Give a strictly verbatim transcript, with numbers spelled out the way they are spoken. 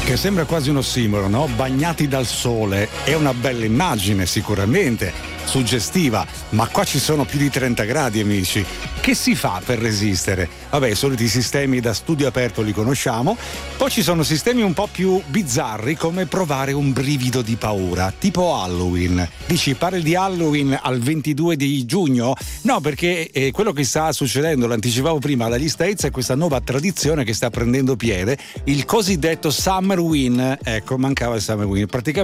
Che sembra quasi un ossimoro, no? Bagnati dal sole, è una bella immagine sicuramente, suggestiva, ma qua ci sono più di trenta gradi, amici. Che si fa per resistere? Vabbè, i soliti sistemi da studio aperto li conosciamo, poi ci sono sistemi un po' più bizzarri, come provare un brivido di paura, tipo Halloween. Dici, parli di Halloween al ventidue di giugno? No, perché eh, quello che sta succedendo, l'anticipavo prima, alla lista AIDS è questa nuova tradizione che sta prendendo piede, il cosiddetto Summerween. Ecco, mancava il Summerween. Praticamente